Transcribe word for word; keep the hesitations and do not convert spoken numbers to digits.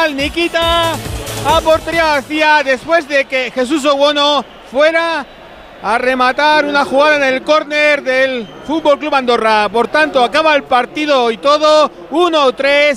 final. Nikita a portería vacía después de que Jesús Owono fuera a rematar una jugada en el córner del Fútbol Club Andorra. Por tanto, acaba el partido y todo uno tres.